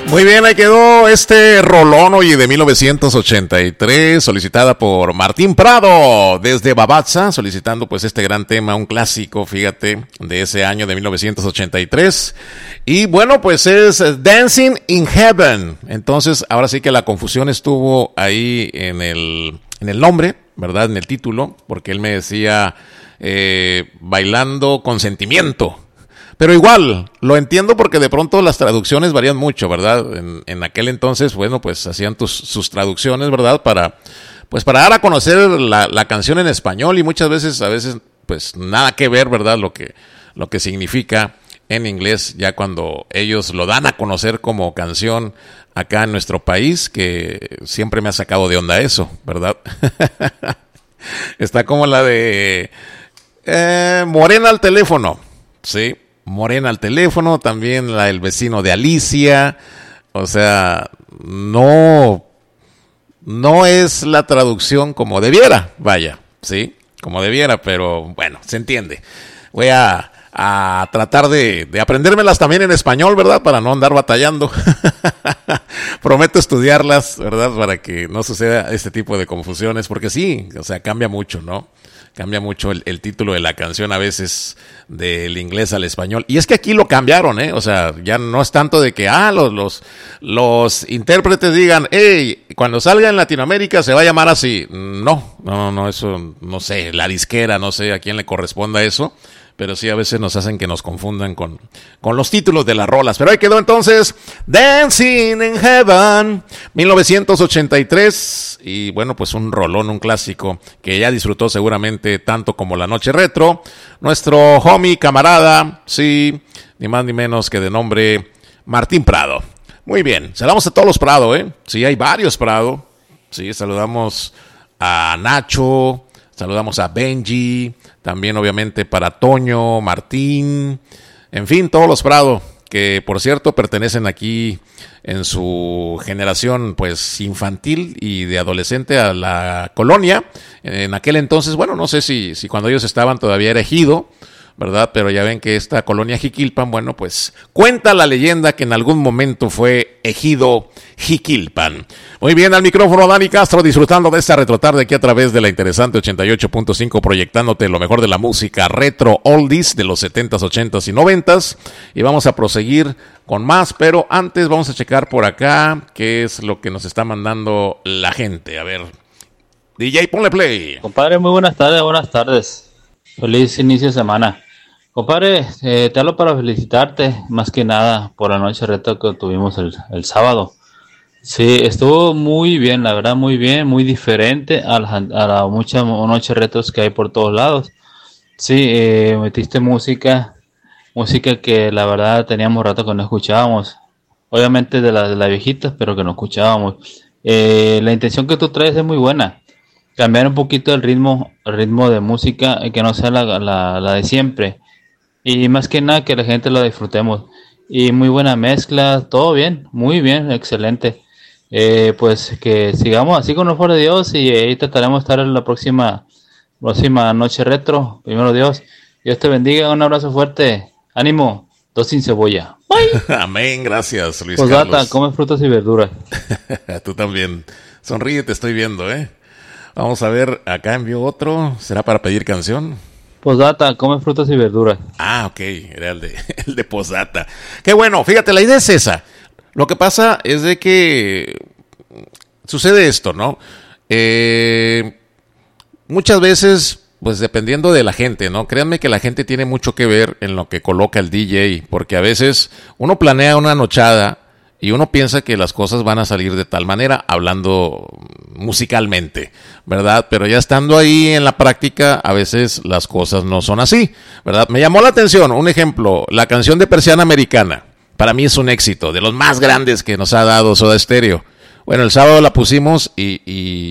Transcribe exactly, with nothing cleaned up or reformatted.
Muy bien, ahí quedó este rolón, oye, de mil novecientos ochenta y tres, solicitada por Martín Prado desde Babatza, solicitando pues este gran tema, un clásico, fíjate, de ese año de mil novecientos ochenta y tres. Y bueno, pues es Dancing in Heaven. Entonces, ahora sí que la confusión estuvo ahí en el, en el nombre, ¿verdad? En el título, porque él me decía eh, bailando con sentimiento. Pero igual, lo entiendo porque de pronto las traducciones varían mucho, ¿verdad? En, en aquel entonces, bueno, pues hacían tus, sus traducciones, ¿verdad? Para, pues para dar a conocer la, la canción en español y muchas veces, a veces, pues nada que ver, ¿verdad? Lo que, lo que significa en inglés ya cuando ellos lo dan a conocer como canción acá en nuestro país, que siempre me ha sacado de onda eso, ¿verdad? Está como la de eh, Morena al teléfono, ¿sí? Morena al teléfono, también la El vecino de Alicia, o sea, no, no es la traducción como debiera, vaya, sí, como debiera, pero bueno, se entiende. Voy a, a tratar de, de aprendérmelas también en español, ¿verdad? Para no andar batallando. Prometo estudiarlas, ¿verdad? Para que no suceda este tipo de confusiones, porque sí, o sea, cambia mucho, ¿no? Cambia mucho el, el título de la canción a veces del inglés al español. Y es que aquí lo cambiaron, ¿eh? O sea, ya no es tanto de que, ah, los, los, los intérpretes digan, hey, cuando salga en Latinoamérica se va a llamar así. No, no, no, eso, no sé, la disquera, no sé a quién le corresponda eso. Pero sí, a veces nos hacen que nos confundan con, con los títulos de las rolas. Pero ahí quedó entonces Dancing in Heaven, mil novecientos ochenta y tres. Y bueno, pues un rolón, un clásico que ya disfrutó seguramente tanto como La Noche Retro. Nuestro homie, camarada, sí, ni más ni menos que de nombre Martín Prado. Muy bien, saludamos a todos los Prado, ¿eh? Sí, hay varios Prado. Sí, saludamos a Nacho, saludamos a Benji. También obviamente para Toño, Martín, en fin, todos los Prado, que por cierto pertenecen aquí en su generación pues infantil y de adolescente a la colonia. En aquel entonces, bueno, no sé si, si cuando ellos estaban todavía era ejido, ¿verdad? Pero ya ven que esta colonia Jiquilpan, bueno, pues cuenta la leyenda que en algún momento fue ejido Jiquilpan. Muy bien, al micrófono Dani Castro, disfrutando de esta retrotarde aquí a través de la interesante ochenta y ocho punto cinco, proyectándote lo mejor de la música retro oldies de los setentas, ochentas y noventas. Y vamos a proseguir con más, pero antes vamos a checar por acá qué es lo que nos está mandando la gente. A ver, D J, ponle play. Compadre, muy buenas tardes, buenas tardes. Feliz inicio de semana. Compadre, eh, te hablo para felicitarte, más que nada, por la noche reto que tuvimos el, el sábado. Sí, estuvo muy bien, la verdad, muy bien, muy diferente a las a la muchas noches retos que hay por todos lados. Sí, eh, metiste música, música que la verdad teníamos rato que no escuchábamos. Obviamente de las de la viejitas, pero que no escuchábamos. Eh, la intención que tú traes es muy buena. Cambiar un poquito el ritmo, el ritmo de música, que no sea la, la, la de siempre. Y más que nada que la gente lo disfrutemos. Y muy buena mezcla, todo bien, muy bien, excelente. Eh, pues que sigamos así con el favor de Dios y ahí trataremos de estar en la próxima, próxima noche retro. Primero Dios, Dios te bendiga, un abrazo fuerte, ánimo, dos sin cebolla. Bye. Amén, gracias Luis Posdata, Carlos. come frutas y verduras. Tú también, sonríe, te estoy viendo, ¿eh? Vamos a ver, acá envió otro, ¿será para pedir canción? Posdata, come frutas y verduras. Ah, ok, era el de, el de posdata. Qué bueno, fíjate, la idea es esa. Lo que pasa es de que sucede esto, ¿no? Eh, muchas veces, pues dependiendo de la gente, ¿no? Créanme que la gente tiene mucho que ver en lo que coloca el D J, porque a veces uno planea una nochada y uno piensa que las cosas van a salir de tal manera, hablando musicalmente, ¿verdad? Pero ya estando ahí en la práctica, a veces las cosas no son así, ¿verdad? Me llamó la atención, un ejemplo, la canción de Persiana Americana. Para mí es un éxito, de los más grandes que nos ha dado Soda Stereo. Bueno, el sábado la pusimos y, y